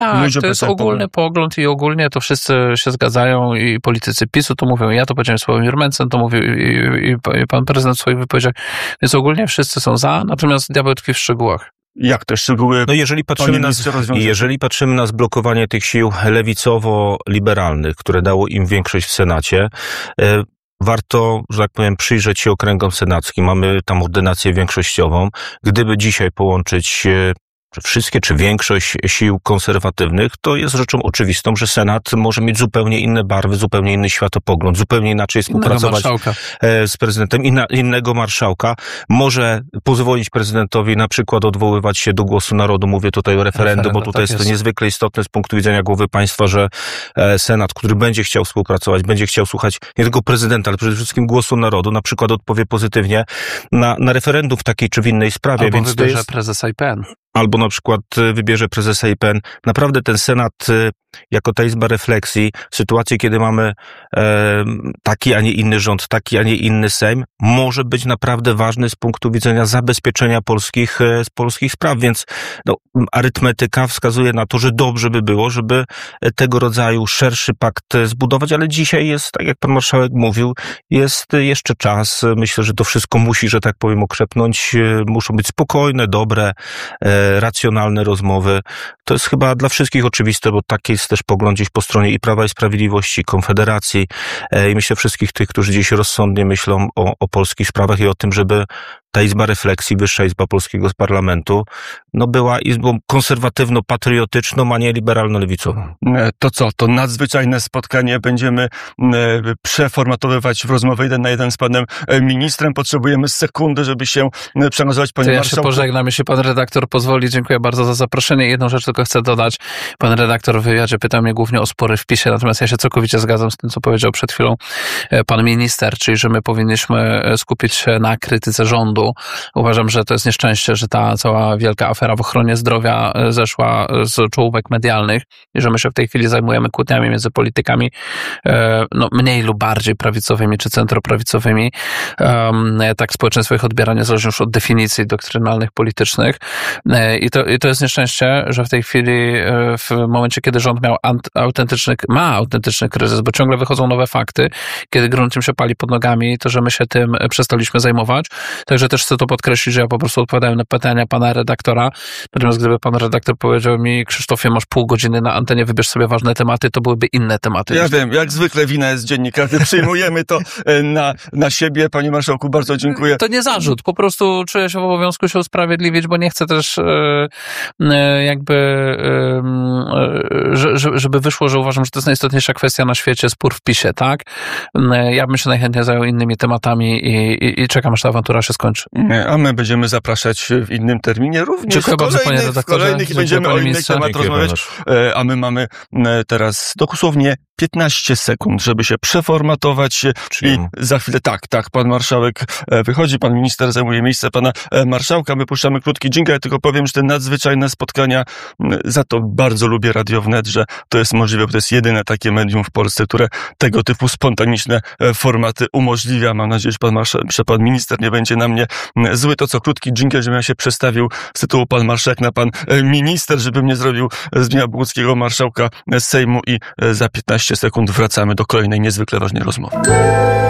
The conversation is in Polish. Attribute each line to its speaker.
Speaker 1: Tak,
Speaker 2: ludziom
Speaker 1: to jest ogólny pogląd i ogólnie to wszyscy się zgadzają i politycy PiS-u to mówią, ja to powiedziałem Sławomir Mencen, to mówił i pan prezydent w swoich wypowiedziach, więc ogólnie wszyscy są za, natomiast diabeł tkwi w szczegółach.
Speaker 2: Jak te szczegóły?
Speaker 3: No jeżeli patrzymy na zblokowanie tych sił lewicowo-liberalnych, które dało im większość w Senacie, warto, że tak powiem, przyjrzeć się okręgom senackim. Mamy tam ordynację większościową. Gdyby dzisiaj połączyć wszystkie czy większość sił konserwatywnych, to jest rzeczą oczywistą, że Senat może mieć zupełnie inne barwy, zupełnie inny światopogląd, zupełnie inaczej współpracować z prezydentem, innego marszałka. Może pozwolić prezydentowi na przykład odwoływać się do głosu narodu. Mówię tutaj o referendum, bo tutaj jest to niezwykle istotne z punktu widzenia głowy państwa, że Senat, który będzie chciał współpracować, będzie chciał słuchać nie tylko prezydenta, ale przede wszystkim głosu narodu, na przykład odpowie pozytywnie na referendum w takiej czy w innej sprawie.
Speaker 1: Albo
Speaker 3: więc
Speaker 1: wybierze prezesa IPN.
Speaker 3: Albo na przykład wybierze prezesa IPN. Naprawdę ten Senat jako ta izba refleksji w sytuacji, kiedy mamy taki, a nie inny rząd, taki, a nie inny Sejm, może być naprawdę ważny z punktu widzenia zabezpieczenia polskich spraw, więc arytmetyka wskazuje na to, że dobrze by było, żeby tego rodzaju szerszy pakt zbudować, ale dzisiaj jest, tak jak pan marszałek mówił, jest jeszcze czas. Myślę, że to wszystko musi, że tak powiem, okrzepnąć. Muszą być spokojne, dobre, racjonalne rozmowy. To jest chyba dla wszystkich oczywiste, bo taki jest też pogląd gdzieś po stronie i Prawa i Sprawiedliwości, Konfederacji i myślę wszystkich tych, którzy dziś rozsądnie myślą o polskich sprawach i o tym, żeby ta Izba Refleksji, Wyższa Izba Polskiego Parlamentu, była izbą konserwatywno-patriotyczną, a nie liberalno-lewicową.
Speaker 2: To co? To nadzwyczajne spotkanie będziemy przeformatowywać w rozmowę 1 na 1 z panem ministrem. Potrzebujemy sekundy, żeby się przeanalizować, panie marszałku.
Speaker 1: Ja się pożegnam, jeśli pan redaktor pozwoli. Dziękuję bardzo za zaproszenie. Jedną rzecz tylko chcę dodać. Pan redaktor w wywiadzie pytał mnie głównie o spory w PiS-ie, natomiast ja się całkowicie zgadzam z tym, co powiedział przed chwilą pan minister, czyli że my powinniśmy skupić się na krytyce rządu. Uważam, że to jest nieszczęście, że ta cała wielka afera w ochronie zdrowia zeszła z czołówek medialnych i że my się w tej chwili zajmujemy kłótniami między politykami mniej lub bardziej prawicowymi czy centroprawicowymi. Tak społeczeństwo ich odbiera niezależnie już od definicji doktrynalnych, politycznych. I to jest nieszczęście, że w tej chwili w momencie, kiedy rząd ma autentyczny kryzys, bo ciągle wychodzą nowe fakty, kiedy grunt im się pali pod nogami, to że my się tym przestaliśmy zajmować. Także też chcę to podkreślić, że ja po prostu odpowiadałem na pytania pana redaktora. Natomiast gdyby pan redaktor powiedział mi, Krzysztofie, masz pół godziny na antenie, wybierz sobie ważne tematy, to byłyby inne tematy.
Speaker 2: Ja wiem, jak zwykle wina jest dziennikarzy. Przyjmujemy to na siebie. Panie marszałku, bardzo dziękuję.
Speaker 1: To nie zarzut. Po prostu czuję się w obowiązku się usprawiedliwić, bo nie chcę też żeby wyszło, że uważam, że to jest najistotniejsza kwestia na świecie, spór w PiS-ie, tak? Ja bym się najchętniej zajął innymi tematami i czekam, aż ta awantura się skończy.
Speaker 2: A my będziemy zapraszać w innym terminie również.
Speaker 1: Dziękuję bardzo, panie redaktorze.
Speaker 2: Kolejnych i będziemy o innych tematach rozmawiać. A my mamy teraz dosłownie 15 sekund, żeby się przeformatować i za chwilę tak, pan marszałek wychodzi, pan minister zajmuje miejsce pana marszałka, my puszczamy krótki dżingiel, tylko powiem, że te nadzwyczajne spotkania, za to bardzo lubię Radio Wnet, że to jest możliwe, bo to jest jedyne takie medium w Polsce, które tego typu spontaniczne formaty umożliwia. Mam nadzieję, że pan minister nie będzie na mnie zły. To co, krótki dżingiel, żebym ja się przestawił z tytułu pan marszałek na pan minister, żebym nie zrobił z dnia Boguckiego marszałka Sejmu i za 15 sekund wracamy do kolejnej niezwykle ważnej rozmowy.